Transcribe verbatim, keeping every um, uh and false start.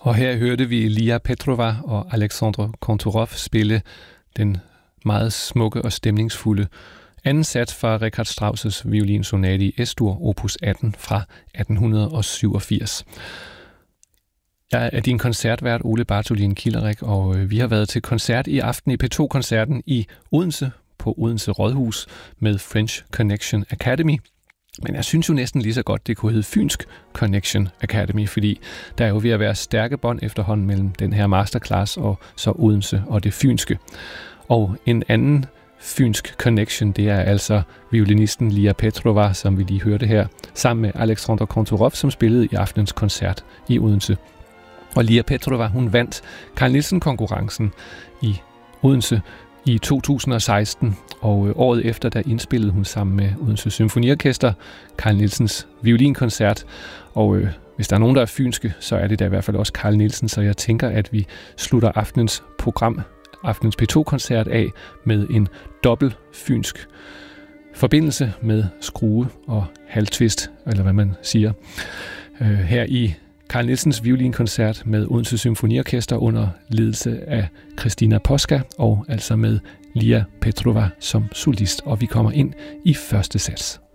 Og her hørte vi Lia Petrova og Alexandre Kantorov spille den meget smukke og stemningsfulde anden sats fra Richard Strauss' violinsonate i Es-dur, opus atten fra atten syvogfirs. Jeg er din koncertvært, Ole Bartholin Kilderik, og vi har været til koncert i aften i P to-koncerten i Odense på Odense Rådhus med French Connection Academy. Men jeg synes jo næsten lige så godt, det kunne hedde Fynsk Connection Academy, fordi der er jo ved at være stærke bånd efterhånden mellem den her masterclass og så Odense og det fynske. Og en anden fynsk connection, det er altså violinisten Lia Petrova, som vi lige hørte her, sammen med Alexandre Kantorov, som spillede i aftenens koncert i Odense. Og Lia Petrova, hun vandt Carl Nielsen-konkurrencen i Odense i to tusind og seksten, og året efter, der indspillede hun sammen med Odense Symfoniorkester Carl Nielsens violinkoncert. Og øh, hvis der er nogen, der er fynske, så er det da i hvert fald også Carl Nielsen, så jeg tænker, at vi slutter aftenens program, aftenens P to-koncert af med en dobbelt fynsk forbindelse med skrue og halvtvist, eller hvad man siger, øh, her i Carl Nielsens violinkoncert med Odense Symfoniorkester under ledelse af Christina Poska, og altså med Lia Petrova som solist, og vi kommer ind i første sats.